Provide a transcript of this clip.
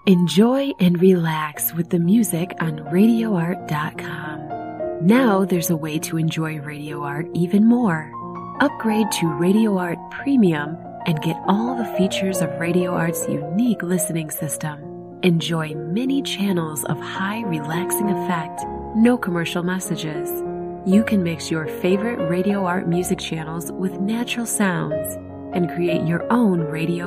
Enjoy and relax with the music on RadioArt.com. Now there's a way to enjoy Radio Art even more. Upgrade to Radio Art Premium and get all the features of Radio Art's unique listening system. Enjoy many channels of high relaxing effect, no commercial messages. You can mix your favorite Radio Art music channels with natural sounds and create your own radio